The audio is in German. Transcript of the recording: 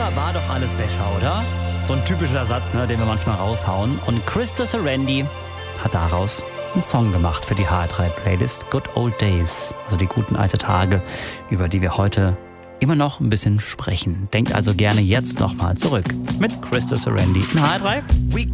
war doch alles besser, oder? So ein typischer Satz, ne, den wir manchmal raushauen. Und Christo Serendi hat daraus einen Song gemacht für die HR3-Playlist Good Old Days. Also die guten alten Tage, über die wir heute immer noch ein bisschen sprechen. Denkt also gerne jetzt nochmal zurück mit Christo Serendi in HR3. We